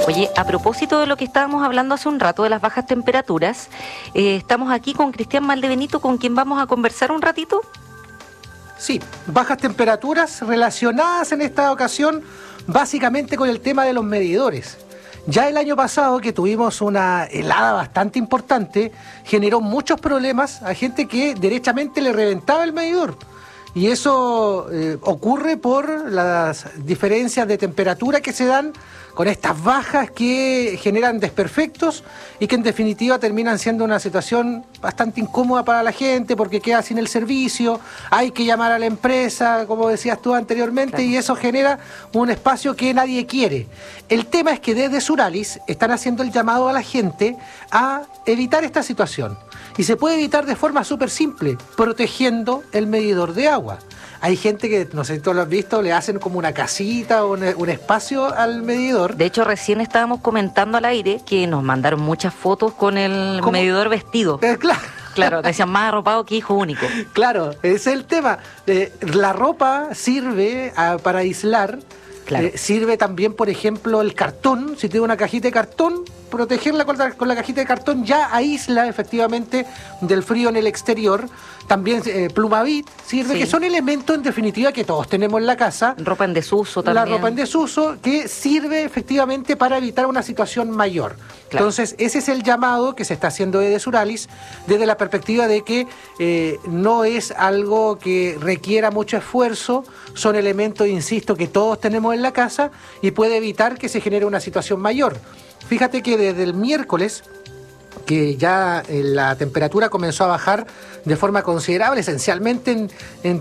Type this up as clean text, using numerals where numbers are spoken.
Oye, a propósito de lo que estábamos hablando hace un rato, de las bajas temperaturas, estamos aquí con Cristian Maldebenito, con quien vamos a conversar un ratito. Sí, bajas temperaturas relacionadas en esta ocasión básicamente con el tema de los medidores. Ya el año pasado, que tuvimos una helada bastante importante, generó muchos problemas a gente que derechamente le reventaba el medidor. Y eso ocurre por las diferencias de temperatura que se dan con estas bajas que generan desperfectos y que en definitiva terminan siendo una situación bastante incómoda para la gente porque queda sin el servicio, hay que llamar a la empresa, como decías tú anteriormente, claro. Y eso genera un espacio que nadie quiere. El tema es que desde Suralis están haciendo el llamado a la gente a evitar esta situación. Y se puede evitar de forma súper simple, protegiendo el medidor de agua. Hay gente que, no sé si tú lo has visto, le hacen como una casita o un espacio al medidor. De hecho, recién estábamos comentando al aire que nos mandaron muchas fotos con el medidor vestido. Claro. Claro, decían más arropado que hijo único. Claro, ese es el tema. La ropa sirve para aislar. Claro. Sirve también, por ejemplo, el cartón. Si tiene una cajita de cartón, protegerla con la cajita de cartón ya aísla efectivamente del frío en el exterior. También Plumavit sirve, sí. Que son elementos en definitiva que todos tenemos en la casa. Ropa en desuso también. La ropa en desuso que sirve efectivamente para evitar una situación mayor. Claro. Entonces, ese es el llamado que se está haciendo desde Suralis, desde la perspectiva de que no es algo que requiera mucho esfuerzo, son elementos, insisto, que todos tenemos en la casa y puede evitar que se genere una situación mayor. Fíjate que desde el miércoles, que ya la temperatura comenzó a bajar de forma considerable, esencialmente en